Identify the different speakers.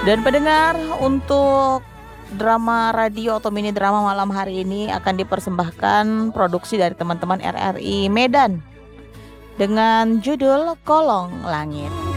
Speaker 1: Dan pendengar, untuk drama radio atau mini drama malam hari ini akan dipersembahkan produksi dari teman-teman RRI Medan dengan judul Kolong Langit.